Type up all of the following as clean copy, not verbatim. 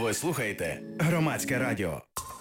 Ви слухаєте Громадське радіо.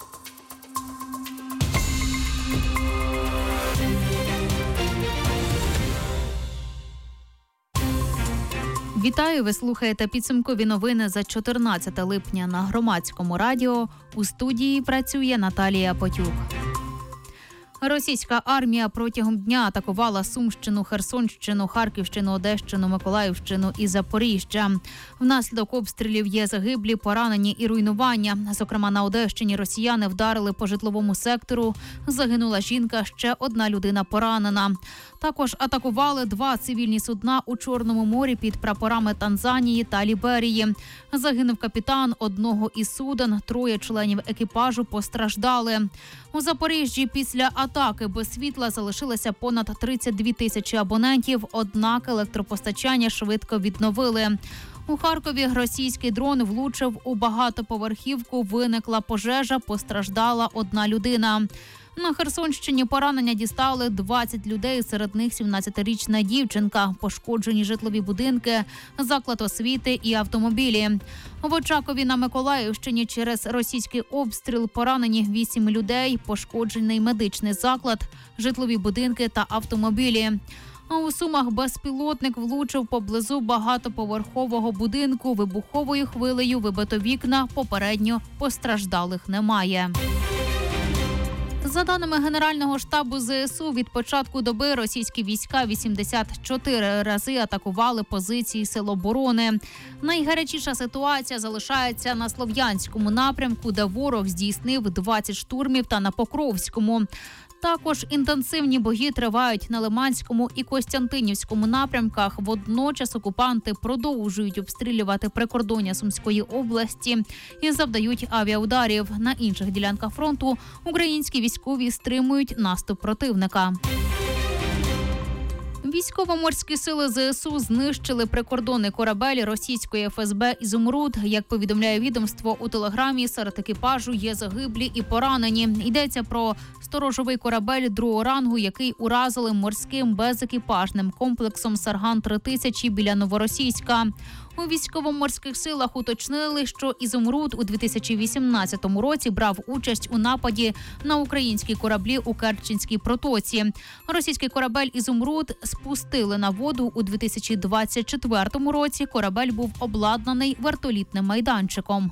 Вітаю, ви слухаєте підсумкові новини за 14 липня на Громадському радіо. У студії працює Наталія Потюк. Російська армія протягом дня атакувала Сумщину, Херсонщину, Харківщину, Одещину, Миколаївщину і Запоріжжя. Внаслідок обстрілів є загиблі, поранені і руйнування. Зокрема, на Одещині росіяни вдарили по житловому сектору. Загинула жінка, ще одна людина поранена. Також атакували 2 цивільні судна у Чорному морі під прапорами Танзанії та Ліберії. Загинув капітан одного із суден, 3 членів екіпажу постраждали. У Запоріжжі після атаки без світла залишилося понад 32 тисячі абонентів, однак електропостачання швидко відновили. У Харкові російський дрон влучив у багатоповерхівку, виникла пожежа, постраждала одна людина. На Херсонщині поранення дістали 20 людей, серед них 17-річна дівчинка, пошкоджені житлові будинки, заклад освіти і автомобілі. В Очакові на Миколаївщині через російський обстріл поранені 8 людей, пошкоджений медичний заклад, житлові будинки та автомобілі. А у Сумах безпілотник влучив поблизу багатоповерхового будинку, вибуховою хвилею вибито вікна, попередньо постраждалих немає. За даними Генерального штабу ЗСУ, від початку доби російські війська 84 рази атакували позиції Сил оборони. Найгарячіша ситуація залишається на Слов'янському напрямку, де ворог здійснив 20 штурмів, та на Покровському. Також інтенсивні бої тривають на Лиманському і Костянтинівському напрямках. Водночас окупанти продовжують обстрілювати прикордоння Сумської області і завдають авіаударів. На інших ділянках фронту українські військові стримують наступ противника. Військово-морські сили ЗСУ знищили прикордонний корабель російської ФСБ «Ізумруд». Як повідомляє відомство, у телеграмі серед екіпажу є загиблі і поранені. Йдеться про сторожовий корабель другого рангу, який уразили морським безекіпажним комплексом «Сарган-3000» біля Новоросійська. У військово-морських силах уточнили, що «Ізумруд» у 2018 році брав участь у нападі на українські кораблі у Керченській протоці. Російський корабель «Ізумруд» спустили на воду у 2024 році. Корабель був обладнаний вертолітним майданчиком.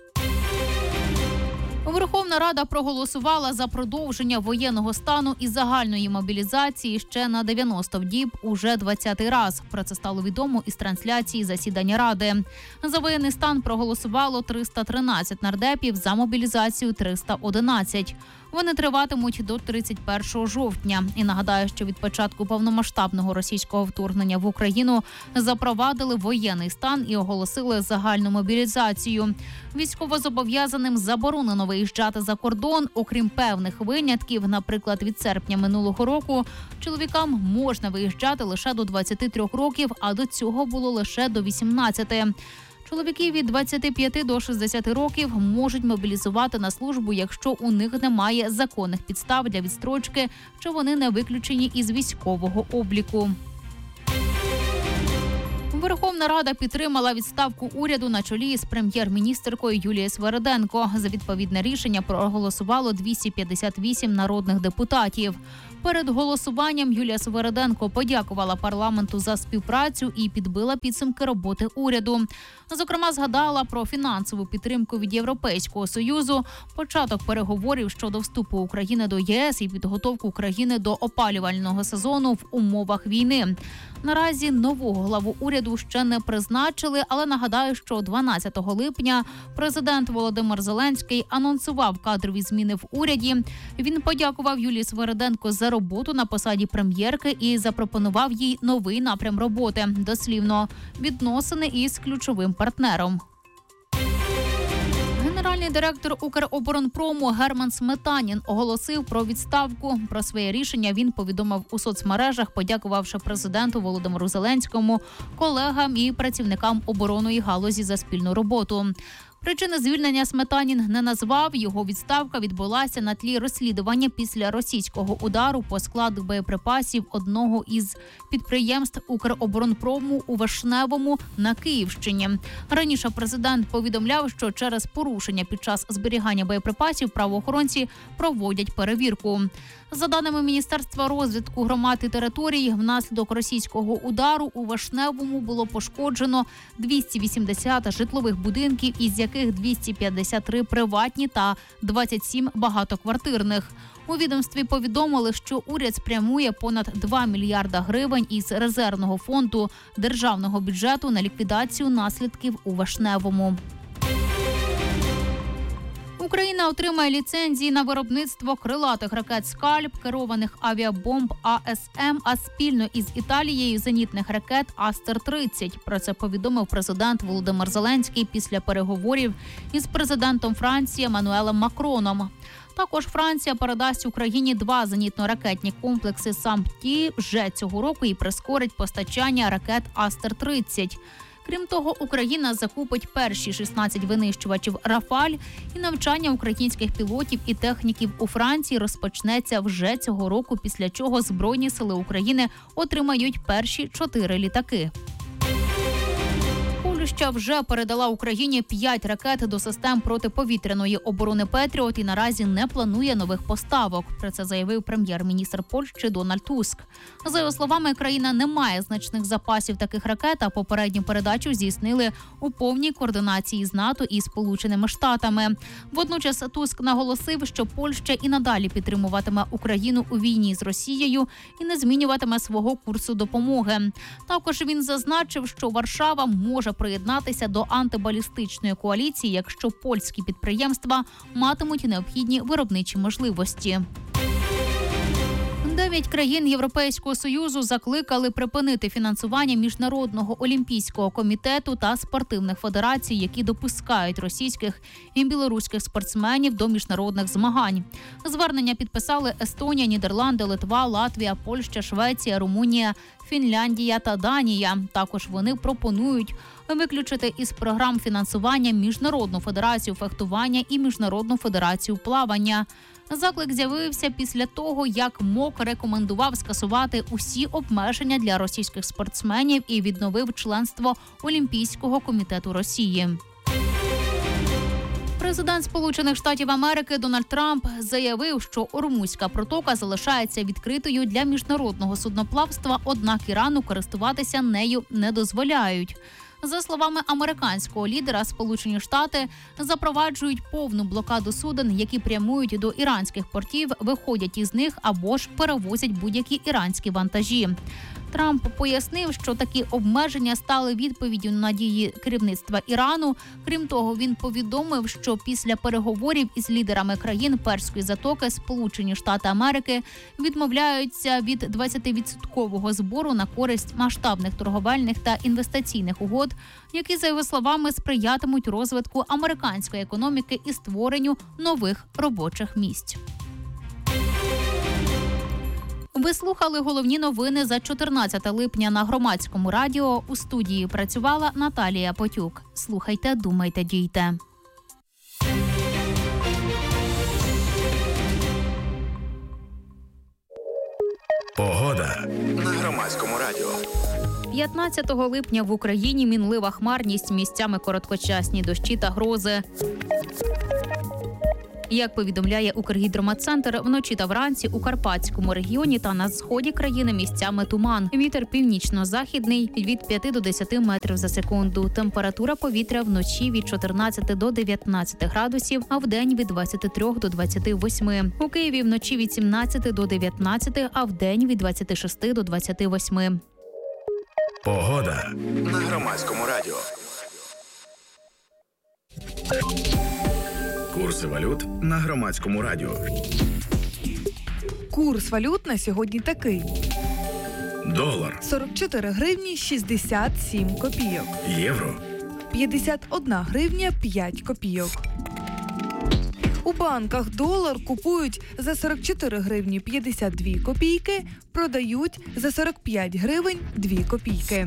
Верховна Рада проголосувала за продовження воєнного стану і загальної мобілізації ще на 90 діб уже 20-й раз. Про це стало відомо із трансляції засідання Ради. За воєнний стан проголосувало 313 нардепів, за мобілізацію – 311. Вони триватимуть до 31 жовтня. І нагадаю, що від початку повномасштабного російського вторгнення в Україну запровадили воєнний стан і оголосили загальну мобілізацію. Військовозобов'язаним заборонено виїжджати за кордон, окрім певних винятків. Наприклад, від серпня минулого року чоловікам можна виїжджати лише до 23 років, а до цього було лише до 18. Чоловіки від 25 до 60 років можуть мобілізувати на службу, якщо у них немає законних підстав для відстрочки, чи вони не виключені із військового обліку. Верховна Рада підтримала відставку уряду на чолі з прем'єр-міністеркою Юлією Свериденко. За відповідне рішення проголосувало 258 народних депутатів. Перед голосуванням Юлія Свериденко подякувала парламенту за співпрацю і підбила підсумки роботи уряду. Зокрема, згадала про фінансову підтримку від Європейського Союзу, початок переговорів щодо вступу України до ЄС і підготовку країни до опалювального сезону в умовах війни. Наразі нового главу уряду ще не призначили, але нагадаю, що 12 липня президент Володимир Зеленський анонсував кадрові зміни в уряді. Він подякував Юлії Свериденко за роботу на посаді прем'єрки і запропонував їй новий напрям роботи, дослівно, відносини із ключовим партнером. Генеральний директор Укроборонпрому Герман Сметанін оголосив про відставку. Про своє рішення він повідомив у соцмережах, подякувавши президенту Володимиру Зеленському, колегам і працівникам оборонної галузі за спільну роботу. Причини звільнення Сметанін не назвав. Його відставка відбулася на тлі розслідування після російського удару по складу боєприпасів одного із підприємств Укроборонпрому у Вишневому на Київщині. Раніше президент повідомляв, що через порушення під час зберігання боєприпасів правоохоронці проводять перевірку. За даними Міністерства розвитку громад і територій, внаслідок російського удару у Вишневому було пошкоджено 280 житлових будинків, із яких 253 приватні та 27 багатоквартирних. У відомстві повідомили, що уряд спрямує понад 2 мільярда гривень із резервного фонду державного бюджету на ліквідацію наслідків у Вишневому. Україна отримає ліцензії на виробництво крилатих ракет «Скальп», керованих авіабомб АСМ, а спільно із Італією – зенітних ракет Астер-30. Про це повідомив президент Володимир Зеленський після переговорів із президентом Франції Еммануелем Макроном. Також Франція передасть Україні 2 зенітно-ракетні комплекси «Сампті» вже цього року і прискорить постачання ракет Астер-30. Крім того, Україна закупить перші 16 винищувачів «Рафаль», і навчання українських пілотів і техніків у Франції розпочнеться вже цього року, після чого Збройні сили України отримають перші 4 літаки. Польща вже передала Україні 5 ракет до систем протиповітряної оборони «Петріот» і наразі не планує нових поставок. Про це заявив прем'єр-міністр Польщі Дональд Туск. За його словами, країна не має значних запасів таких ракет, а попередню передачу здійснили у повній координації з НАТО і Сполученими Штатами. Водночас Туск наголосив, що Польща і надалі підтримуватиме Україну у війні з Росією і не змінюватиме свого курсу допомоги. Також він зазначив, що Варшава може приєднатися до антибалістичної коаліції, якщо польські підприємства матимуть необхідні виробничі можливості. 9 країн Європейського Союзу закликали припинити фінансування Міжнародного олімпійського комітету та спортивних федерацій, які допускають російських і білоруських спортсменів до міжнародних змагань. Звернення підписали Естонія, Нідерланди, Литва, Латвія, Польща, Швеція, Румунія, Фінляндія та Данія. Також вони пропонують виключити із програм фінансування Міжнародну федерацію фехтування і Міжнародну федерацію плавання. Заклик з'явився після того, як МОК рекомендував скасувати усі обмеження для російських спортсменів і відновив членство Олімпійського комітету Росії. Президент Сполучених Штатів Америки Дональд Трамп заявив, що Ормузька протока залишається відкритою для міжнародного судноплавства, однак Ірану користуватися нею не дозволяють. За словами американського лідера, Сполучені Штати запроваджують повну блокаду суден, які прямують до іранських портів, виходять із них або ж перевозять будь-які іранські вантажі. Трамп пояснив, що такі обмеження стали відповіддю на дії керівництва Ірану. Крім того, він повідомив, що після переговорів із лідерами країн Перської затоки Сполучені Штати Америки відмовляються від 20% збору на користь масштабних торговельних та інвестиційних угод, які, за його словами, сприятимуть розвитку американської економіки і створенню нових робочих місць. Ви слухали головні новини за 14 липня на Громадському радіо. У студії працювала Наталія Потюк. Слухайте, думайте, дійте. Погода на Громадському радіо. 15 липня в Україні мінлива хмарність, місцями короткочасні дощі та грози. Як повідомляє Укргідрометцентр, вночі та вранці у Карпатському регіоні та на сході країни місцями туман. Вітер північно-західний від 5 до 10 метрів за секунду. Температура повітря вночі від 14 до 19 градусів, а вдень від 23 до 28. У Києві вночі від 17 до 19, а вдень від 26 до 28. Погода на Громадському радіо. Курси валют на Громадському радіо. Курс валют на сьогодні такий. Долар 44 гривні 67 копійок. Євро 51 гривня 5 копійок. У банках долар купують за 44 гривні 52 копійки, продають за 45 гривень 2 копійки.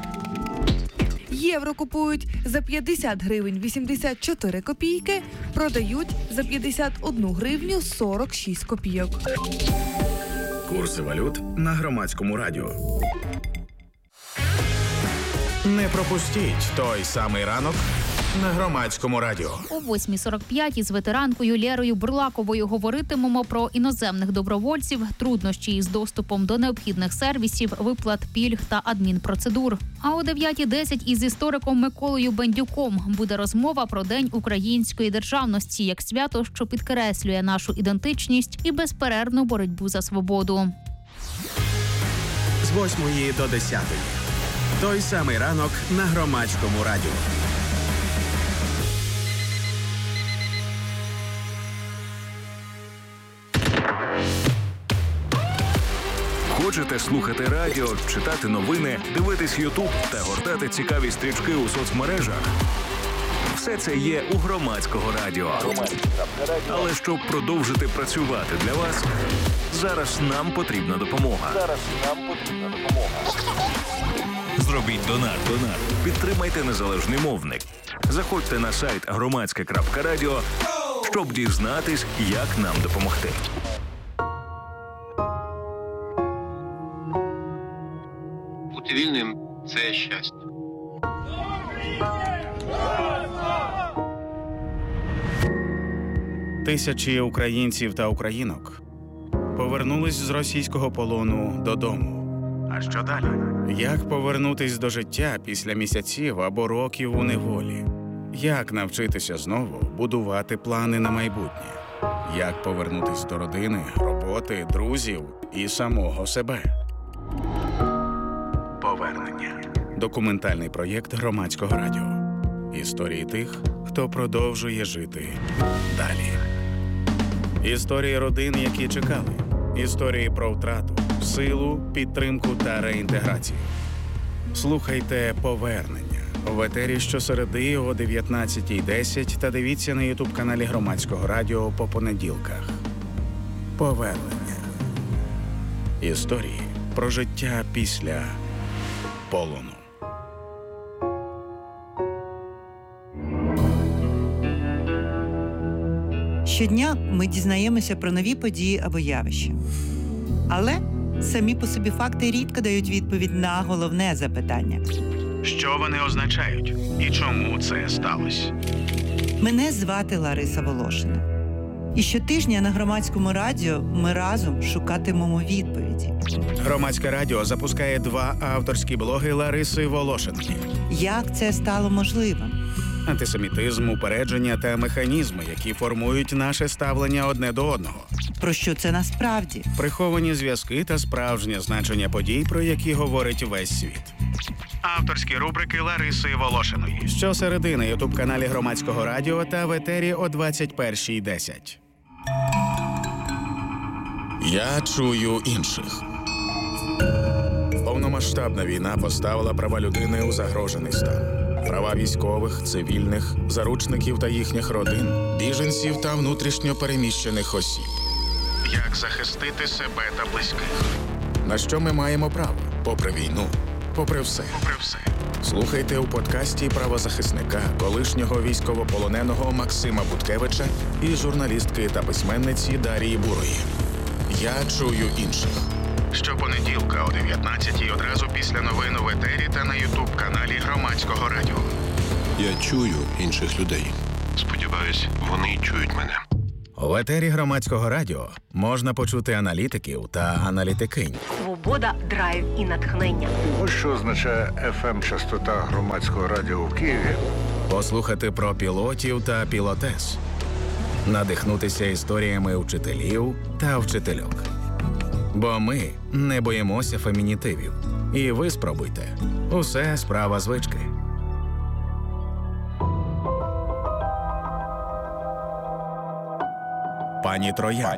Євро купують за 50 гривень 84 копійки, продають за 51 гривню 46 копійок. Курси валют на Громадському радіо. Не пропустіть той самий ранок на Громадському радіо. О 8:45 із ветеранкою Лєрою Бурлаковою говоритимемо про іноземних добровольців, труднощі із доступом до необхідних сервісів, виплат, пільг та адмінпроцедур. А о 9:10 із істориком Миколою Бендюком буде розмова про День української державності як свято, що підкреслює нашу ідентичність і безперервну боротьбу за свободу. З 8 до 10. Той самий ранок на Громадському радіо. Хочете слухати радіо, читати новини, дивитись Ютуб та гортати цікаві стрічки у соцмережах? Все це є у Громадського радіо. Але щоб продовжити працювати для вас, зараз нам потрібна допомога. Зробіть донат. Підтримайте незалежний мовник. Заходьте на сайт громадське.радіо, щоб дізнатись, як нам допомогти. Бути вільним – це щастя. Тисячі українців та українок повернулись з російського полону додому. А що далі? Як повернутись до життя після місяців або років у неволі? Як навчитися знову будувати плани на майбутнє? Як повернутись до родини, роботи, друзів і самого себе? Повернення. Документальний проєкт Громадського радіо. Історії тих, хто продовжує жити далі. Історії родин, які чекали. Історії про втрату, силу, підтримку та реінтеграцію. Слухайте «Повернення» в етері щосереди о 19:10 та дивіться на ютуб-каналі Громадського радіо по понеділках. «Повернення». Історії про життя після полону. Щодня ми дізнаємося про нові події або явища. Але самі по собі факти рідко дають відповідь на головне запитання. Що вони означають і чому це сталося? Мене звати Лариса Волошина. І щотижня на Громадському радіо ми разом шукатимемо відповіді. Громадське радіо запускає 2 авторські блоги Лариси Волошинки. Як це стало можливим? Антисемітизм, упередження та механізми, які формують наше ставлення одне до одного. Про що це насправді? Приховані зв'язки та справжнє значення подій, про які говорить весь світ. Авторські рубрики Лариси Волошиної. Щосереди на ютуб-каналі Громадського радіо та в етері о 21:10. Я чую інших. Повномасштабна війна поставила права людини у загрожений стан. Права військових, цивільних, заручників та їхніх родин, біженців та внутрішньо переміщених осіб. Як захистити себе та близьких? На що ми маємо право? Попри війну, попри все. Слухайте у подкасті правозахисника, колишнього військовополоненого Максима Буткевича і журналістки та письменниці Дарії Бурої. Я чую інших. Щопонеділка о 19:00 одразу після новин в етері та на ютуб-каналі Громадського радіо. Я чую інших людей. Сподіваюсь, вони чують мене. В етері Громадського радіо можна почути аналітиків та аналітикинь. Свобода, драйв і натхнення. Ось що означає FM-частота Громадського радіо в Києві. Послухати про пілотів та пілотес. Надихнутися історіями вчителів та вчительок. Бо ми не боїмося фемінітивів. І ви спробуйте. Усе справа звички. Пані Троян.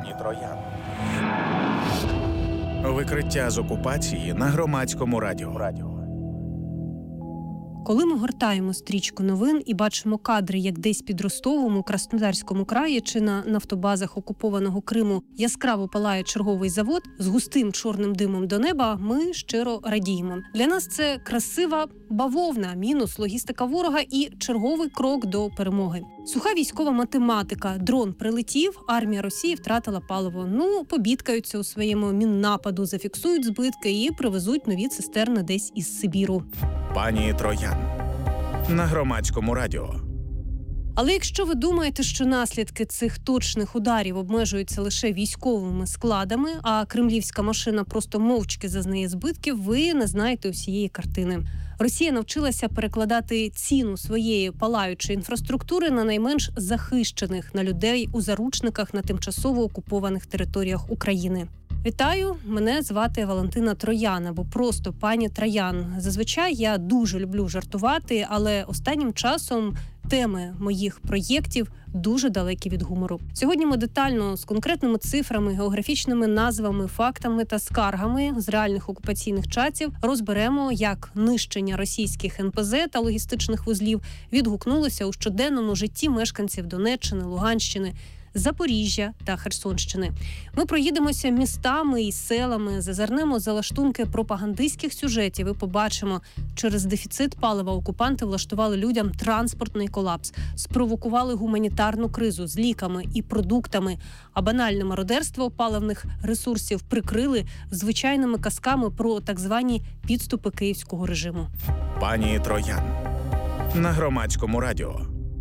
Викриття з окупації на Громадському радіо. Коли ми гортаємо стрічку новин і бачимо кадри, як десь під Ростовом у Краснодарському краї чи на нафтобазах окупованого Криму яскраво палає черговий завод з густим чорним димом до неба, ми щиро радіємо. Для нас це красива бавовна, мінус логістика ворога і черговий крок до перемоги. Суха військова математика. Дрон прилетів, армія Росії втратила паливо. Побідкаються у своєму міннападу, зафіксують збитки і привезуть нові цистерни десь із Сибіру. Пані Троян на Громадському радіо. Але якщо ви думаєте, що наслідки цих точних ударів обмежуються лише військовими складами, а кремлівська машина просто мовчки зазнає збитків, ви не знаєте усієї картини. Росія навчилася перекладати ціну своєї палаючої інфраструктури на найменш захищених, на людей у заручниках на тимчасово окупованих територіях України. Вітаю, мене звати Валентина Троян, або просто пані Троян. Зазвичай я дуже люблю жартувати, але останнім часом теми моїх проєктів дуже далекі від гумору. Сьогодні ми детально з конкретними цифрами, географічними назвами, фактами та скаргами з реальних окупаційних чатів розберемо, як нищення російських НПЗ та логістичних вузлів відгукнулося у щоденному житті мешканців Донеччини, Луганщини, Запоріжжя та Херсонщини. Ми проїдемося містами і селами, зазирнемо за лаштунки пропагандистських сюжетів і побачимо, через дефіцит палива окупанти влаштували людям транспортний колапс, спровокували гуманітарну кризу з ліками і продуктами, а банальне мародерство паливних ресурсів прикрили звичайними казками про так звані підступи київського режиму. Пані Троян на Громадському радіо.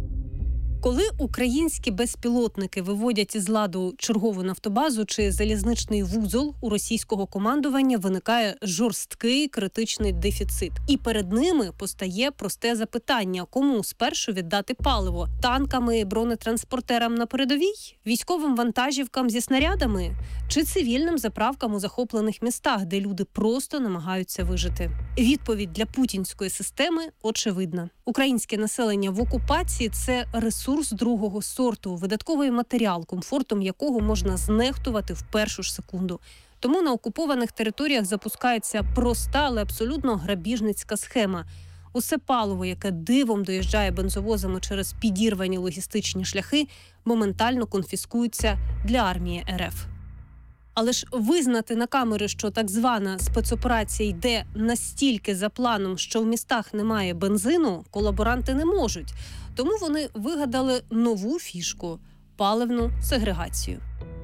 Коли українські безпілотники виводять із ладу чергову нафтобазу чи залізничний вузол, у російського командування виникає жорсткий критичний дефіцит. І перед ними постає просте запитання: кому спершу віддати паливо? Танками, бронетранспортерам на передовій? Військовим вантажівкам зі снарядами? Чи цивільним заправкам у захоплених містах, де люди просто намагаються вижити? Відповідь для путінської системи очевидна. Українське населення в окупації – це ресурс другого сорту, видатковий матеріал, комфортом якого можна знехтувати в першу ж секунду. Тому на окупованих територіях запускається проста, але абсолютно грабіжницька схема. Усе паливо, яке дивом доїжджає бензовозами через підірвані логістичні шляхи, моментально конфіскується для армії РФ. Але ж визнати на камери, що так звана спецоперація йде настільки за планом, що в містах немає бензину, колаборанти не можуть. Тому вони вигадали нову фішку – паливну сегрегацію.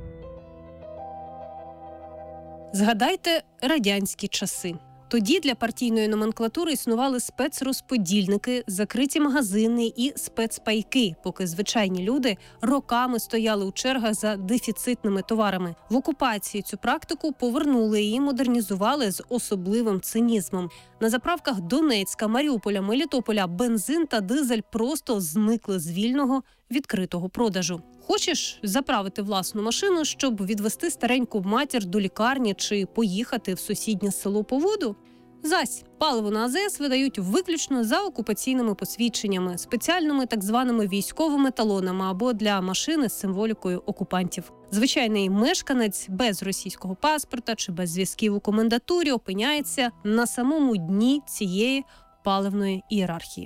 Згадайте радянські часи. Тоді для партійної номенклатури існували спецрозподільники, закриті магазини і спецпайки, поки звичайні люди роками стояли у чергах за дефіцитними товарами. В окупації цю практику повернули і модернізували з особливим цинізмом. На заправках Донецька, Маріуполя, Мелітополя бензин та дизель просто зникли з вільного відкритого продажу. Хочеш заправити власну машину, щоб відвести стареньку матір до лікарні чи поїхати в сусіднє село по воду? Зась, паливо на АЗС видають виключно за окупаційними посвідченнями, спеціальними так званими військовими талонами або для машини з символікою окупантів. Звичайний мешканець без російського паспорта чи без зв'язків у комендатурі опиняється на самому дні цієї паливної ієрархії.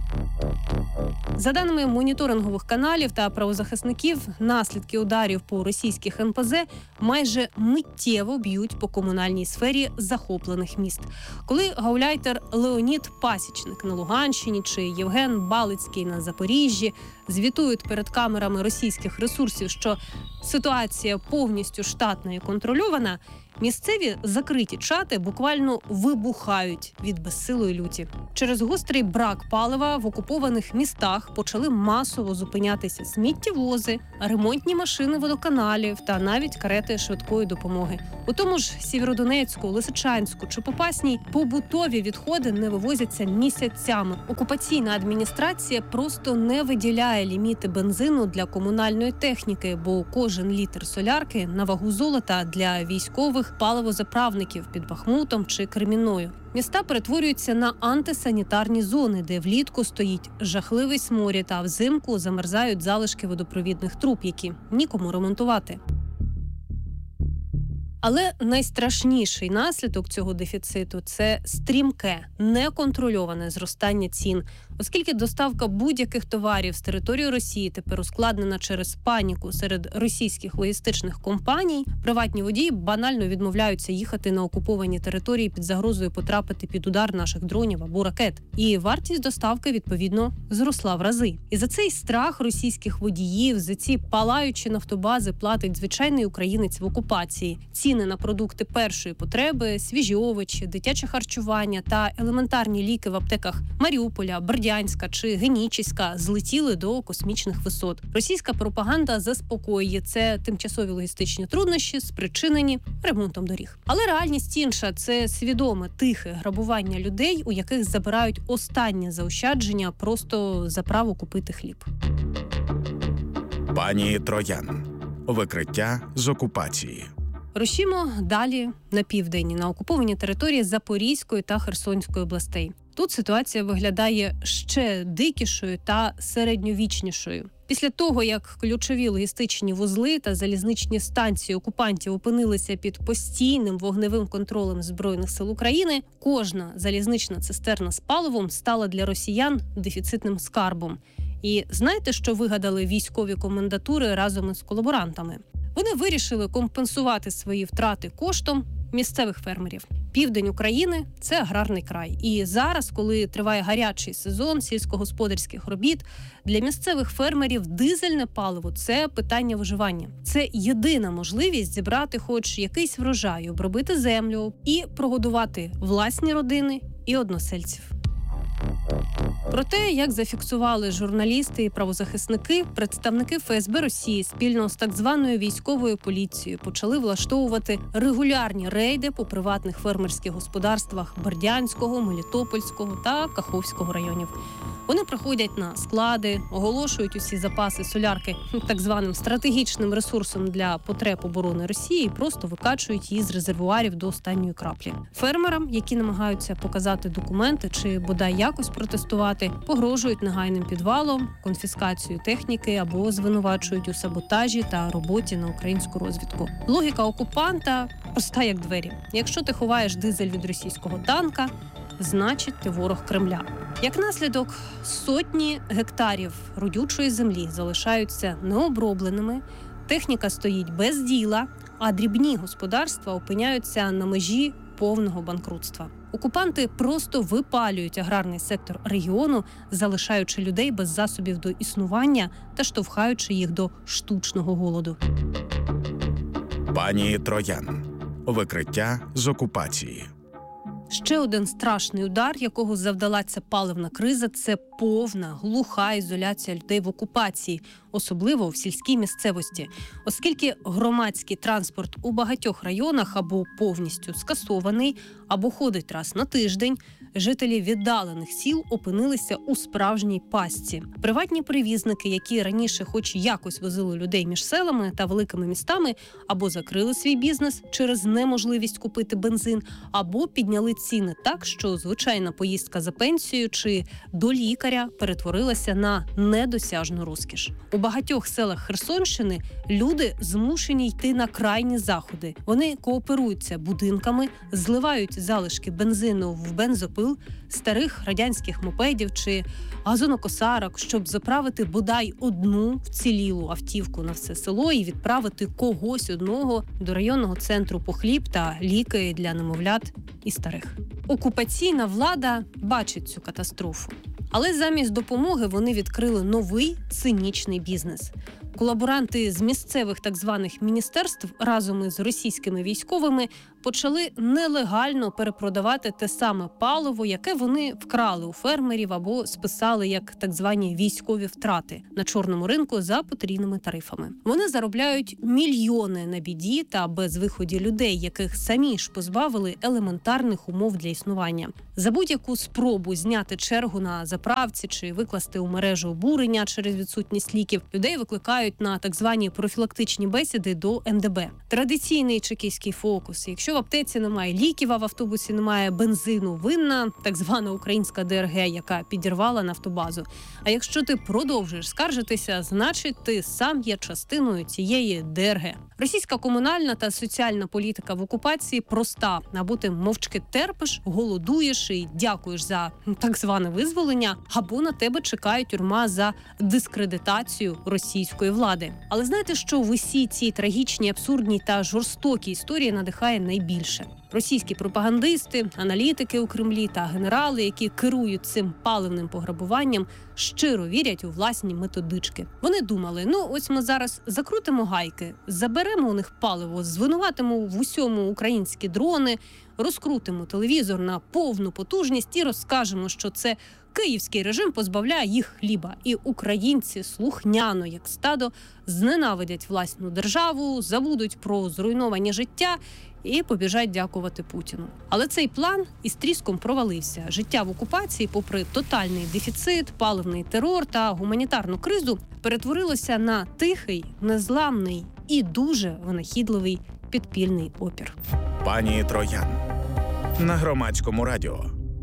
За даними моніторингових каналів та правозахисників, наслідки ударів по російських НПЗ майже миттєво б'ють по комунальній сфері захоплених міст. Коли гауляйтер Леонід Пасічник на Луганщині чи Євген Балицький на Запоріжжі звітують перед камерами російських ресурсів, що ситуація повністю штатна і контрольована, місцеві закриті чати буквально вибухають від безсилої люті. Через гострий брак палива в окупованих містах почали масово зупинятися сміттєвози, ремонтні машини водоканалів та навіть карети швидкої допомоги. У тому ж Сєвєродонецьку, Лисичанську чи Попасній побутові відходи не вивозяться місяцями. Окупаційна адміністрація просто не виділяє ліміти бензину для комунальної техніки, бо кожен літр солярки на вагу золота для військових паливозаправників під Бахмутом чи Кремінною. Міста перетворюються на антисанітарні зони, де влітку стоїть жахливий сморід, а взимку замерзають залишки водопровідних труб, які нікому ремонтувати. Але найстрашніший наслідок цього дефіциту – це стрімке, неконтрольоване зростання цін. Оскільки доставка будь-яких товарів з території Росії тепер ускладнена через паніку серед російських логістичних компаній, приватні водії банально відмовляються їхати на окуповані території під загрозою потрапити під удар наших дронів або ракет. І вартість доставки, відповідно, зросла в рази. І за цей страх російських водіїв, за ці палаючі нафтобази платить звичайний українець в окупації. Ціни на продукти першої потреби, свіжі овочі, дитяче харчування та елементарні ліки в аптеках Маріуполя, Бердянська чи Генічеська злетіли до космічних висот. Російська пропаганда заспокоює, це тимчасові логістичні труднощі, спричинені ремонтом доріг. Але реальність інша – це свідоме, тихе грабування людей, у яких забирають останнє заощадження просто за право купити хліб. Пані Троян. Викриття з окупації. Рушімо далі на південь, на окуповані території Запорізької та Херсонської областей. Тут ситуація виглядає ще дикішою та середньовічнішою. Після того, як ключові логістичні вузли та залізничні станції окупантів опинилися під постійним вогневим контролем Збройних сил України, кожна залізнична цистерна з паливом стала для росіян дефіцитним скарбом. І знаєте, що вигадали військові комендатури разом із колаборантами? Вони вирішили компенсувати свої втрати коштом місцевих фермерів. Південь України – це аграрний край. І зараз, коли триває гарячий сезон сільськогосподарських робіт, для місцевих фермерів дизельне паливо – це питання виживання. Це єдина можливість зібрати хоч якийсь врожай, обробити землю і прогодувати власні родини і односельців. Про те, як зафіксували журналісти і правозахисники, представники ФСБ Росії спільно з так званою військовою поліцією почали влаштовувати регулярні рейди по приватних фермерських господарствах Бердянського, Мелітопольського та Каховського районів. Вони приходять на склади, оголошують усі запаси солярки так званим стратегічним ресурсом для потреб оборони Росії і просто викачують її з резервуарів до останньої краплі. Фермерам, які намагаються показати документи чи бодай якось протестувати, погрожують негайним підвалом, конфіскацією техніки або звинувачують у саботажі та роботі на українську розвідку. Логіка окупанта проста як двері. Якщо ти ховаєш дизель від російського танка, значить ти ворог Кремля. Як наслідок, сотні гектарів родючої землі залишаються необробленими, техніка стоїть без діла, а дрібні господарства опиняються на межі повного банкрутства. Окупанти просто випалюють аграрний сектор регіону, залишаючи людей без засобів до існування та штовхаючи їх до штучного голоду. Пані Троян. Викриття з окупації. Ще один страшний удар, якого завдала ця паливна криза – це повна, глуха ізоляція людей в окупації, особливо в сільській місцевості. Оскільки громадський транспорт у багатьох районах або повністю скасований, або ходить раз на тиждень, жителі віддалених сіл опинилися у справжній пастці. Приватні перевізники, які раніше хоч якось возили людей між селами та великими містами, або закрили свій бізнес через неможливість купити бензин, або підняли ціни так, що звичайна поїздка за пенсією чи до лікаря перетворилася на недосяжну розкіш. У багатьох селах Херсонщини люди змушені йти на крайні заходи. Вони кооперуються будинками, зливають залишки бензину в бензопил, старих радянських мопедів чи газонокосарок, щоб заправити бодай одну вцілілу автівку на все село і відправити когось одного до районного центру по хліб та ліки для немовлят і старих. Окупаційна влада бачить цю катастрофу. Але замість допомоги вони відкрили новий цинічний бізнес. Колаборанти з місцевих так званих міністерств разом із російськими військовими почали нелегально перепродавати те саме паливо, яке вони вкрали у фермерів або списали як так звані військові втрати на чорному ринку за потрійними тарифами. Вони заробляють мільйони на біді та безвиході людей, яких самі ж позбавили елементарних умов для існування. За будь-яку спробу зняти чергу на заправці чи викласти у мережу обурення через відсутність ліків, людей викликають приїжджають на так звані профілактичні бесіди до НДБ. Традиційний чекістський фокус. Якщо в аптеці немає ліків, а в автобусі немає бензину, винна так звана українська ДРГ, яка підірвала нафтобазу. А якщо ти продовжуєш скаржитися, значить ти сам є частиною цієї ДРГ. Російська комунальна та соціальна політика в окупації проста. Або ти мовчки терпиш, голодуєш і дякуєш за так зване визволення, або на тебе чекає тюрма за дискредитацію російської влади. Але знаєте, що в усій цій трагічній, абсурдній та жорстокій історії надихає найбільше? Російські пропагандисти, аналітики у Кремлі та генерали, які керують цим паливним пограбуванням, щиро вірять у власні методички. Вони думали, ось ми зараз закрутимо гайки, заберемо у них паливо, звинуватимо в усьому українські дрони, розкрутимо телевізор на повну потужність і розкажемо, що це київський режим позбавляє їх хліба. І українці слухняно, як стадо, зненавидять власну державу, забудуть про зруйновані життя і побіжать дякувати Путіну. Але цей план із тріском провалився. Життя в окупації, попри тотальний дефіцит, паливний терор та гуманітарну кризу, перетворилося на тихий, незламний і дуже винахідливий підпільний опір. Пані Троян на Громадському радіо.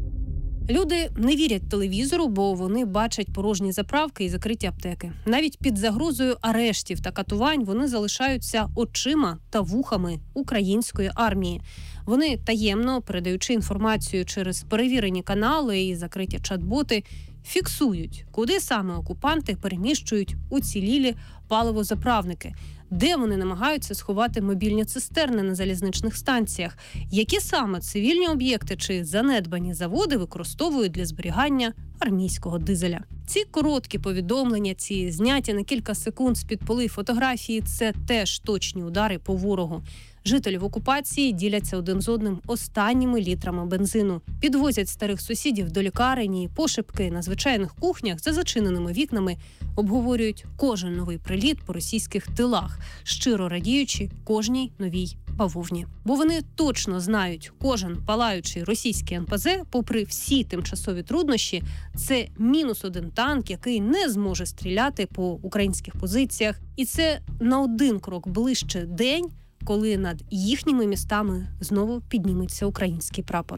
Люди не вірять телевізору, бо вони бачать порожні заправки і закриті аптеки. Навіть під загрозою арештів та катувань вони залишаються очима та вухами української армії. Вони таємно, передаючи інформацію через перевірені канали і закриті чат-боти, фіксують, куди саме окупанти переміщують уцілілі паливозаправники, де вони намагаються сховати мобільні цистерни на залізничних станціях, які саме цивільні об'єкти чи занедбані заводи використовують для зберігання армійського дизеля. Ці короткі повідомлення, ці зняті на кілька секунд з-під поли фотографії – це теж точні удари по ворогу. Жителі в окупації діляться один з одним останніми літрами бензину. Підвозять старих сусідів до лікарень і пошепки на звичайних кухнях за зачиненими вікнами обговорюють кожен новий приліт по російських тилах, щиро радіючи кожній новій бавовні. Бо вони точно знають, кожен палаючий російський НПЗ, попри всі тимчасові труднощі, це -1 танк, який не зможе стріляти по українських позиціях. І це на один крок ближче день, коли над їхніми містами знову підніметься український прапор.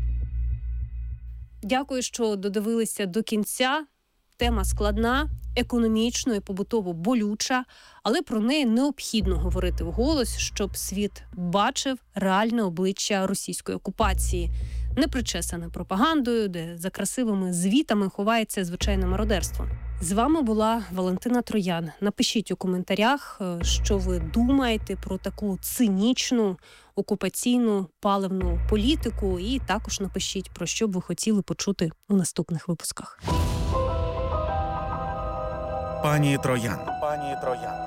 Дякую, що додивилися до кінця. Тема складна, економічно і побутово болюча, але про неї необхідно говорити вголос, щоб світ бачив реальне обличчя російської окупації, не причесане пропагандою, де за красивими звітами ховається звичайне мародерство. З вами була Валентина Троян. Напишіть у коментарях, що ви думаєте про таку цинічну окупаційну паливну політику, і також напишіть, про що б ви хотіли почути у наступних випусках. Пані Троян. Пані Троян.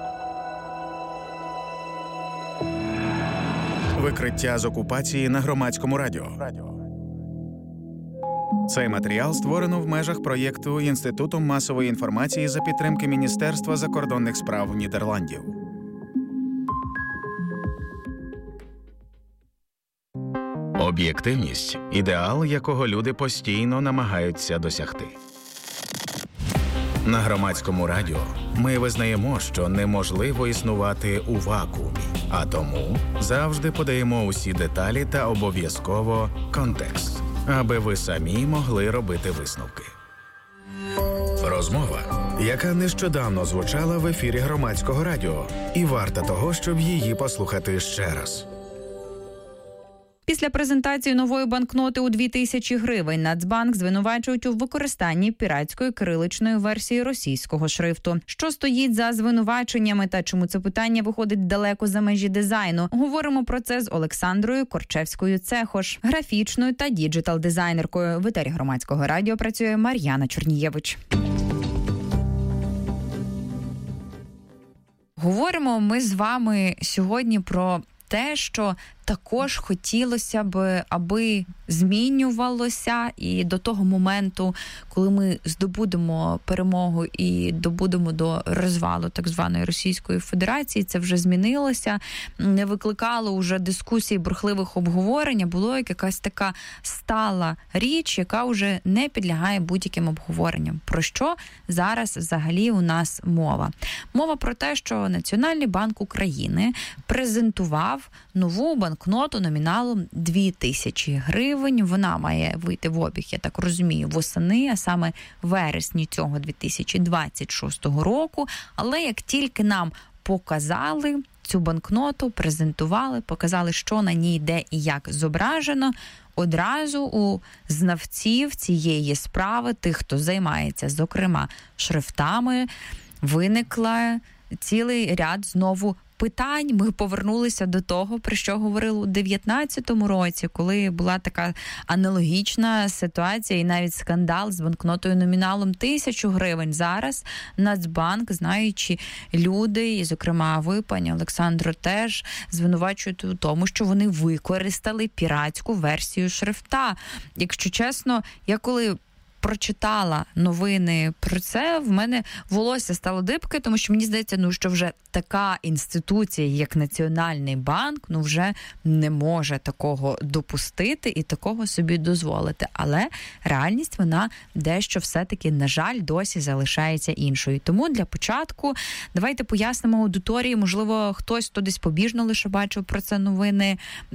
Викриття з окупації на Громадському радіо. Цей матеріал створено в межах проєкту Інституту масової інформації за підтримки Міністерства закордонних справ Нідерландів. Об'єктивність – ідеал, якого люди постійно намагаються досягти. На Громадському радіо ми визнаємо, що неможливо існувати у вакуумі, а тому завжди подаємо усі деталі та обов'язково контекст, аби ви самі могли робити висновки. Розмова, яка нещодавно звучала в ефірі Громадського радіо, і варта того, щоб її послухати ще раз. Після презентації нової банкноти у 2000 гривень Нацбанк звинувачують у використанні піратської кириличної версії російського шрифту. Що стоїть за звинуваченнями та чому це питання виходить далеко за межі дизайну? Говоримо про це з Олександрою Корчевською-Цехош, графічною та діджитал-дизайнеркою. В етері Громадського радіо працює Мар'яна Чорнієвич. Говоримо ми з вами сьогодні про те, що також хотілося б, аби змінювалося, і до того моменту, коли ми здобудемо перемогу і добудемо до розвалу так званої Російської Федерації, це вже змінилося, не викликало уже дискусій, бурхливих обговорень, було якась така стала річ, яка вже не підлягає будь-яким обговоренням. Про що зараз взагалі у нас мова? Мова про те, що Національний банк України презентував нову банкноту номіналом 2000 гривень. Вона має вийти в обіг, я так розумію, восени, а саме вересні цього 2026 року. Але як тільки нам показали цю банкноту, презентували, показали, що на ній де і як зображено, одразу у знавців цієї справи, тих, хто займається, зокрема, шрифтами, виникла цілий ряд знову питань. Ми повернулися до того, про що говорили у 2019 році, коли була така аналогічна ситуація і навіть скандал з банкнотою номіналом 1000 гривень. Зараз Нацбанк, знаючи люди, і, зокрема, ви, пані Олександро, теж звинувачують у тому, що вони використали піратську версію шрифта. Якщо чесно, я коли прочитала новини про це, в мене волосся стало дибки, тому що мені здається, що вже така інституція, як Національний банк, вже не може такого допустити і такого собі дозволити. Але реальність, вона дещо все-таки, на жаль, досі залишається іншою. Тому для початку давайте пояснимо аудиторії, можливо, хтось, хто десь побіжно лише бачив про це новини,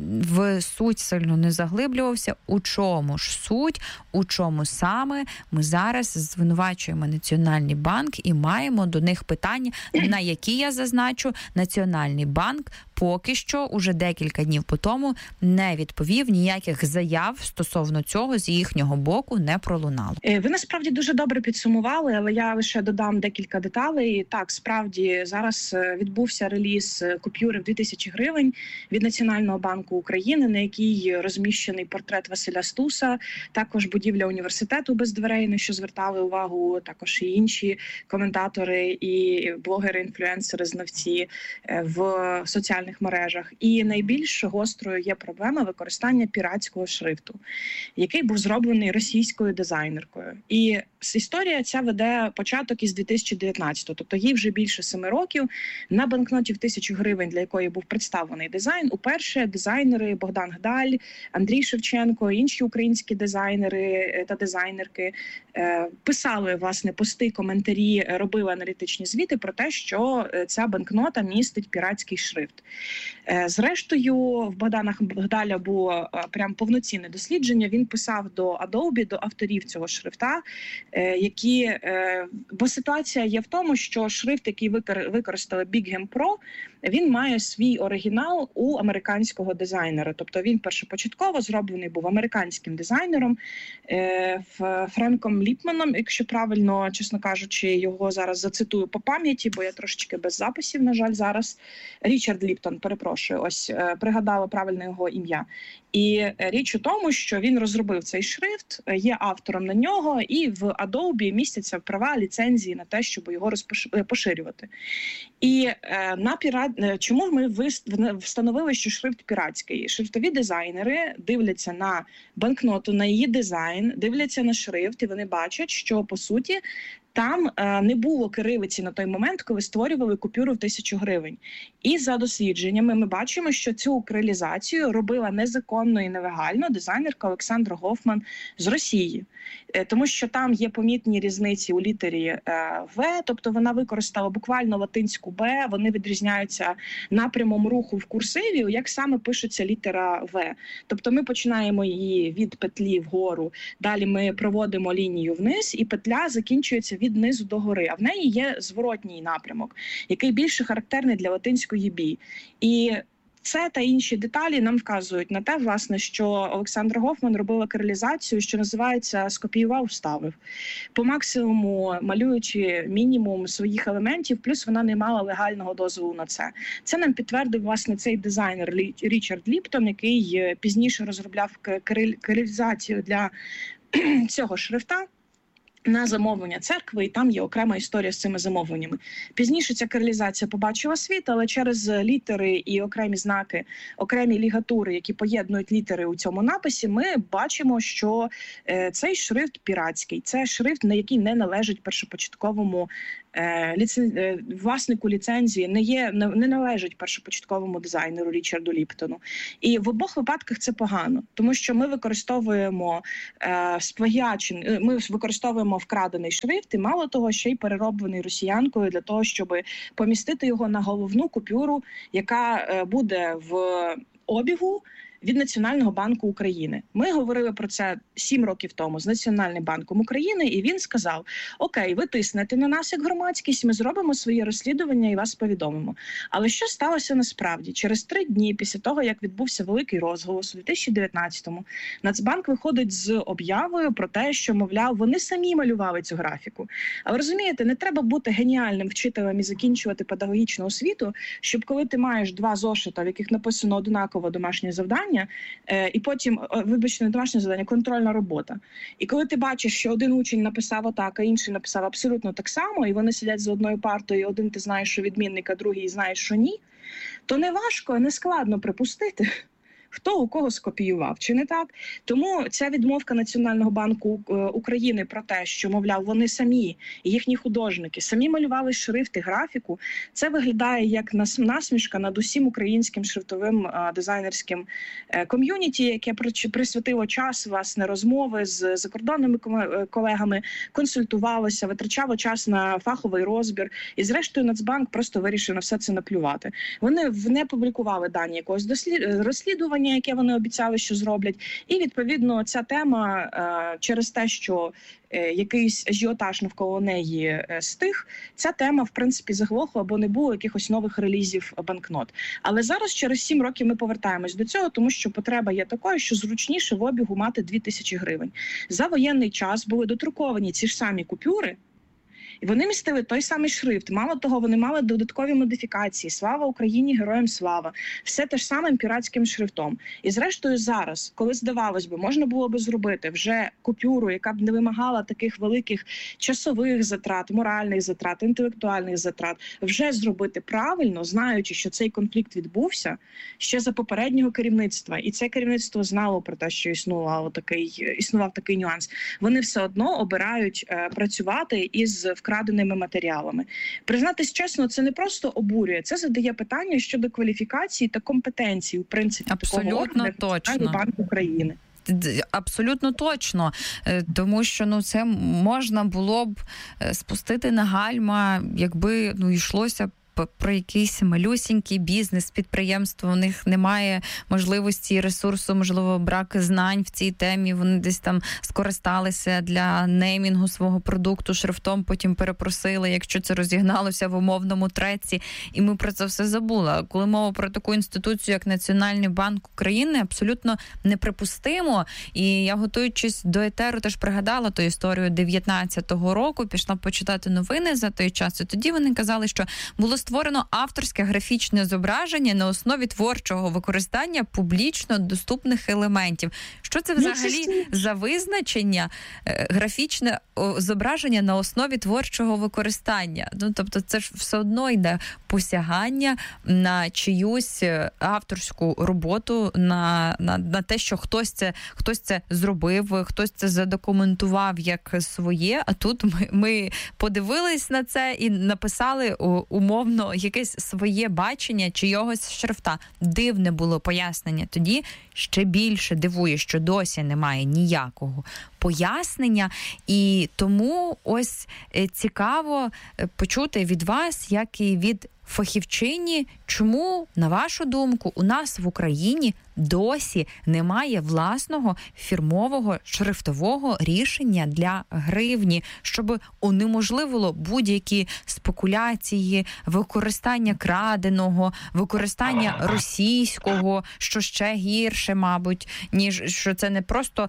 в суть сильно не заглиблювався. У чому ж суть, у чому саме ми зараз звинувачуємо Національний банк і маємо до них питання, на які, я зазначу, Національний банк поки що уже декілька днів по тому не відповів, ніяких заяв стосовно цього з їхнього боку не пролунало. Ви насправді дуже добре підсумували, але я лише додам декілька деталей. Так, справді зараз відбувся реліз купюри в 2000 гривень від Національного банку України, на якій розміщений портрет Василя Стуса, також будівля університету без дверей, на що звертали увагу також і інші коментатори, і блогери, інфлюенсери, знавці в соціальних мережах. І найбільш гострою є проблема використання піратського шрифту, який був зроблений російською дизайнеркою. І історія ця веде початок із 2019-го, тобто їй вже більше 7 років. На банкноті в 1000 гривень, для якої був представлений дизайн, уперше дизайнери Богдан Гдаль, Андрій Шевченко, інші українські дизайнери та дизайнерки писали, власне, пости, коментарі, робили аналітичні звіти про те, що ця банкнота містить піратський шрифт. Зрештою, в Богдана Гдаля було прям повноцінне дослідження. Він писав до Adobe, до авторів цього шрифта, бо ситуація є в тому, що шрифт, який використали Bigham Pro, він має свій оригінал у американського дизайнера. Тобто він першопочатково зроблений був американським дизайнером Френком Ліпманом, якщо правильно, чесно кажучи, його зараз зацитую по пам'яті, бо я трошечки без записів, на жаль, зараз. Річард Ліптон, перепрошую, ось пригадала правильне його ім'я. І річ у тому, що він розробив цей шрифт, є автором на нього, і в Adobe містяться права, ліцензії на те, щоб його поширювати. І чому ми встановили, що шрифт піратський? Шрифтові дизайнери дивляться на банкноту, на її дизайн, дивляться на шрифт, і вони бачать, що, по суті, там не було кирилиці на той момент, коли створювали купюру в 1000 гривень. І за дослідженнями ми бачимо, що цю кирилізацію робила незаконно і нелегально дизайнерка Олександра Гофман з Росії. Тому що там є помітні різниці у літері В, тобто вона використала буквально латинську Б, вони відрізняються напрямом руху в курсиві, як саме пишеться літера В. Тобто ми починаємо її від петлі вгору, далі ми проводимо лінію вниз, і петля закінчується від низу до гори, а в неї є зворотній напрямок, який більше характерний для латинської Б. І це та інші деталі нам вказують на те, власне, що Олександра Гофман робила кирилізацію, що називається «скопіював, вставив». По максимуму малюючи мінімум своїх елементів, плюс вона не мала легального дозволу на це. Це нам підтвердив, власне, цей дизайнер Річард Ліптон, який пізніше розробляв кирилізацію для цього шрифта. на замовлення церкви, і там є окрема історія з цими замовленнями. Пізніше ця кирилізація побачила світ, але через літери і окремі знаки, окремі лігатури, які поєднують літери у цьому написі, ми бачимо, що цей шрифт піратський, це шрифт, на який не належить першопочатковому власнику ліцензії, не належить першопочатковому дизайнеру Річарду Ліптону. І в обох випадках це погано, тому що ми використовуємо вкрадений шрифт, і мало того, ще й перероблений росіянкою для того, щоб помістити його на головну купюру, яка буде в обігу від Національного банку України. Ми говорили про це 7 років тому з Національним банком України, і він сказав: окей, ви тиснете на нас як громадськість, ми зробимо своє розслідування і вас повідомимо. Але що сталося насправді? Через 3 дні після того, як відбувся великий розголос у 2019-му, Нацбанк виходить з об'явою про те, що, мовляв, вони самі малювали цю графіку. Але розумієте, не треба бути геніальним вчителем і закінчувати педагогічну освіту, щоб коли ти маєш 2 зошита, в яких написано однаково домашнє завдання, і потім, вибачте, не домашнє завдання, контрольна робота. І коли ти бачиш, що один учень написав отак, а інший написав абсолютно так само, і вони сидять за одною партою, і один ти знаєш, що відмінник, а другий знаєш, що ні, то не важко, не складно припустити, хто у кого скопіював, чи не так? Тому ця відмовка Національного банку України про те, що, мовляв, вони самі, їхні художники, самі малювали шрифти, графіку, це виглядає як насмішка над усім українським шрифтовим дизайнерським ком'юніті, яке присвятило час, власне, розмови з закордонними колегами, консультувалося, витрачало час на фаховий розбір, і зрештою Нацбанк просто вирішив на все це наплювати. Вони не публікували дані якогось розслідування, яке вони обіцяли, що зроблять. І, відповідно, ця тема через те, що якийсь ажіотаж навколо неї стих, ця тема, в принципі, заглохла, бо не було якихось нових релізів банкнот. Але зараз, через 7 років, ми повертаємось до цього, тому що потреба є такою, що зручніше в обігу мати 2000 гривень. За воєнний час були додруковані ці ж самі купюри, і вони містили той самий шрифт. Мало того, вони мали додаткові модифікації. Слава Україні, героям слава. Все те ж самим піратським шрифтом. І зрештою зараз, коли, здавалось би, можна було би зробити вже купюру, яка б не вимагала таких великих часових затрат, моральних затрат, інтелектуальних затрат, вже зробити правильно, знаючи, що цей конфлікт відбувся ще за попереднього керівництва. І це керівництво знало про те, що існував такий нюанс. Вони все одно обирають працювати із вкраденими матеріалами. Признатись чесно, це не просто обурює, це задає питання щодо кваліфікації та компетенції, в принципі, такого органу, як Національний банк України. Абсолютно точно, тому що це можна було б спустити на гальма, якби йшлося про якийсь малюсінький бізнес, підприємство, у них немає можливості і ресурсу, можливо, брак знань в цій темі, вони десь там скористалися для неймінгу свого продукту шрифтом, потім перепросили, якщо це розігналося в умовному треці, і ми про це все забули. Коли мова про таку інституцію, як Національний банк України, абсолютно неприпустимо, і я, готуючись до етеру, теж пригадала ту історію 19-го року, пішла почитати новини за той час, і тоді вони казали, що було створено авторське графічне зображення на основі творчого використання публічно доступних елементів. Що це взагалі за визначення графічне зображення на основі творчого використання? Тобто це ж все одно йде посягання на чиюсь авторську роботу, на те, що хтось це зробив, хтось це задокументував як своє, а тут ми подивились на це і написали умовно якесь своє бачення чийогось шрифта. Дивне було пояснення. Тоді ще більше дивує, що досі немає ніякого пояснення. І тому ось цікаво почути від вас, як і від фахівчині, чому, на вашу думку, у нас в Україні досі немає власного фірмового шрифтового рішення для гривні, щоб унеможливило будь-які спекуляції, використання краденого, використання російського, що ще гірше, мабуть, ніж що це не просто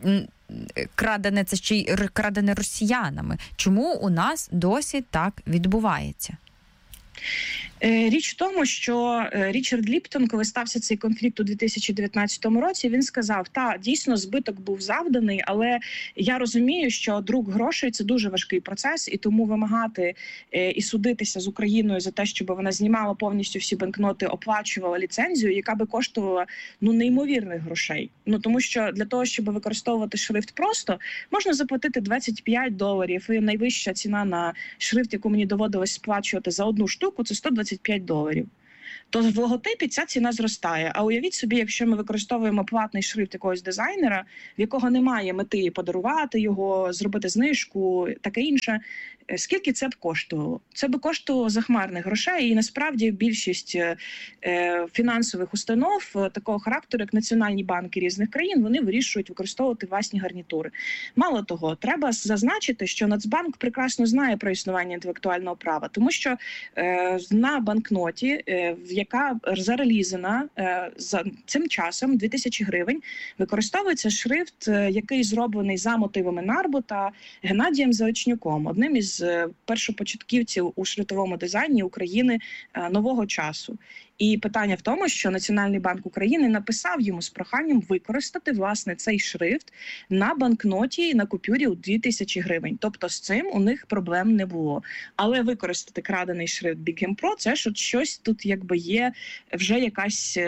крадене, це ще й крадене росіянами. Чому у нас досі так відбувається? Річ в тому, що Річард Ліптон, коли стався цей конфлікт у 2019 році, він сказав, дійсно, збиток був завданий, але я розумію, що друк грошей – це дуже важкий процес, і тому вимагати і судитися з Україною за те, щоб вона знімала повністю всі банкноти, оплачувала ліцензію, яка би коштувала неймовірних грошей. Тому що для того, щоб використовувати шрифт просто, можна заплатити $25, і найвища ціна на шрифт, яку мені доводилось сплачувати за одну штуку, це $125. То в логотипі ця ціна зростає. А уявіть собі, якщо ми використовуємо платний шрифт якогось дизайнера, в якого немає мети подарувати його, зробити знижку, таке інше, скільки це б коштувало? Це б коштувало захмарних грошей, і насправді більшість фінансових установ такого характеру, як національні банки різних країн, вони вирішують використовувати власні гарнітури. Мало того, треба зазначити, що Нацбанк прекрасно знає про існування інтелектуального права, тому що на банкноті, яка зарелізена за цим часом, 2000 гривень, використовується шрифт, який зроблений за мотивами Нарбу та Геннадієм Заличнюком, одним із першопочатківців у шрифтовому дизайні України нового часу. І питання в тому, що Національний банк України написав йому з проханням використати, власне, цей шрифт на банкноті, на купюрі у 2000 гривень. Тобто з цим у них проблем не було. Але використати крадений шрифт Big Game Pro – це щось тут якби є вже якась,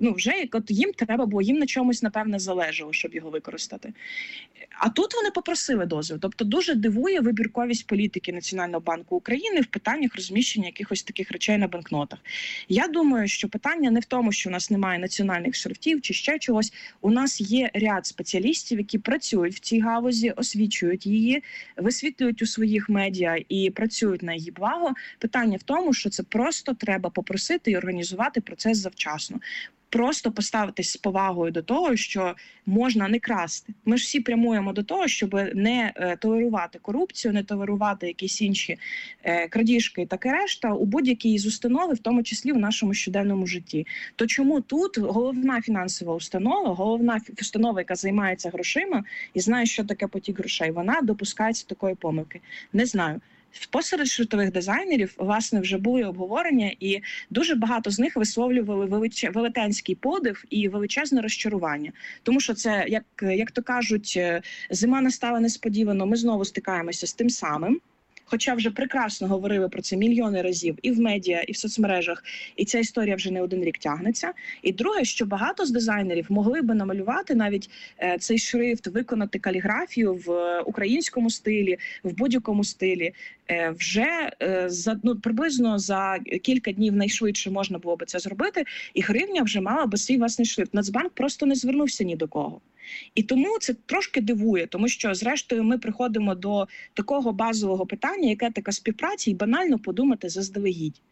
їм треба було, їм на чомусь, напевне, залежало, щоб його використати. А тут вони попросили дозвіл. Тобто дуже дивує вибірковість політики Національного банку України в питаннях розміщення якихось таких речей на банкнотах. Я думаю, що питання не в тому, що у нас немає національних шрифтів чи ще чогось. У нас є ряд спеціалістів, які працюють в цій галузі, освічують її, висвітлюють у своїх медіа і працюють на її благо. Питання в тому, що це просто треба попросити і організувати процес завчасно. Просто поставитись з повагою до того, що можна не красти. Ми ж всі прямуємо до того, щоб не толерувати корупцію, не толерувати якісь інші крадіжки і таке решта у будь-якій із установи, в тому числі в нашому щоденному житті. То чому тут головна фінансова установа, головна установа, яка займається грошима і знає, що таке потік грошей, вона допускається такої помилки? Не знаю. Посеред шрифтових дизайнерів, власне, вже були обговорення, і дуже багато з них висловлювали велетенський подив і величезне розчарування. Тому що це, як то кажуть, зима настала несподівано, ми знову стикаємося з тим самим. Хоча вже прекрасно говорили про це мільйони разів і в медіа, і в соцмережах, і ця історія вже не один рік тягнеться. І друге, що багато з дизайнерів могли би намалювати навіть цей шрифт, виконати каліграфію в українському стилі, в будь-якому стилі. Вже приблизно за кілька днів найшвидше можна було би це зробити, і гривня вже мала би свій власний шрифт. Нацбанк просто не звернувся ні до кого. І тому це трошки дивує, тому що, зрештою, ми приходимо до такого базового питання, яке така співпраця, і банально подумати заздалегідь.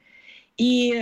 І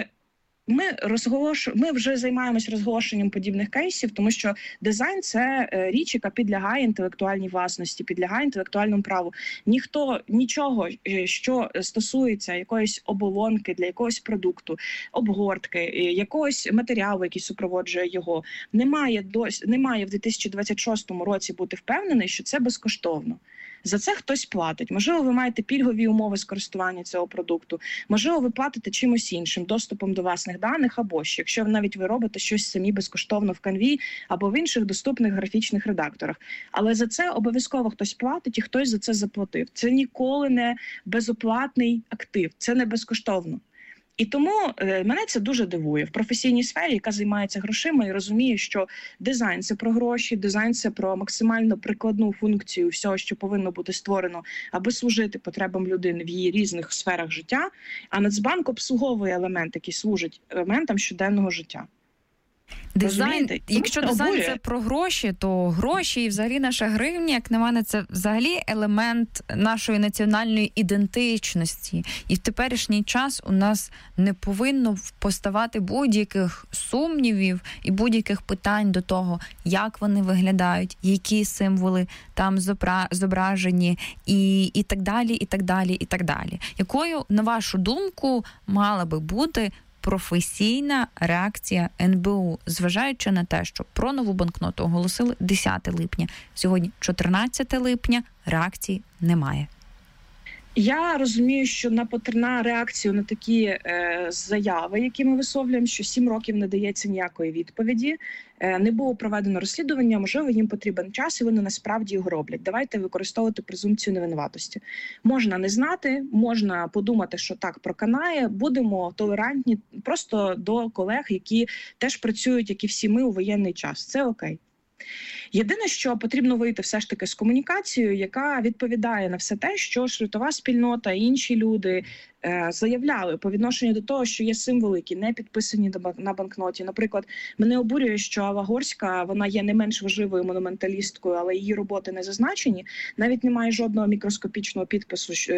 ми вже займаємось розголошенням подібних кейсів, тому що дизайн – це річ, яка підлягає інтелектуальній власності, підлягає інтелектуальному праву. Ніхто нічого, що стосується якоїсь оболонки для якогось продукту, обгортки, якогось матеріалу, який супроводжує його, не має в 2026 році бути впевнений, що це безкоштовно. За це хтось платить. Можливо, ви маєте пільгові умови скористування цього продукту. Можливо, ви платите чимось іншим, доступом до власних даних або що. Якщо навіть ви робите щось самі безкоштовно в Canva або в інших доступних графічних редакторах. Але за це обов'язково хтось платить і хтось за це заплатив. Це ніколи не безоплатний актив, це не безкоштовно. І тому мене це дуже дивує. В професійній сфері, яка займається грошима і розуміє, що дизайн – це про гроші, дизайн – це про максимально прикладну функцію всього, що повинно бути створено, аби служити потребам людини в її різних сферах життя, а Нацбанк обслуговує елемент, який служить елементам щоденного життя. Дизайн, якщо дизайн – це про гроші, то гроші і взагалі наша гривня, як на мене, це взагалі елемент нашої національної ідентичності. І в теперішній час у нас не повинно поставати будь-яких сумнівів і будь-яких питань до того, як вони виглядають, які символи там зображені і так далі, і так далі, і так далі. Якою, на вашу думку, мала би бути професійна реакція НБУ, зважаючи на те, що про нову банкноту оголосили 10 липня. Сьогодні 14 липня, реакції немає. Я розумію, що на реакцію на такі заяви, які ми висловлюємо, що 7 років не дається ніякої відповіді, не було проведено розслідування, можливо, їм потрібен час, і вони насправді його роблять. Давайте використовувати презумпцію невинуватості. Можна не знати, можна подумати, що так проканає, будемо толерантні просто до колег, які теж працюють, як і всі ми, у воєнний час. Це окей. Єдине, що потрібно вийти все ж таки з комунікацією, яка відповідає на все те, що шрифтова спільнота і інші люди заявляли по відношенню до того, що є символи, які не підписані на банкноті. Наприклад, мене обурює, що Алла Горська, вона є не менш важливою монументалісткою, але її роботи не зазначені. Навіть немає жодного мікроскопічного підпису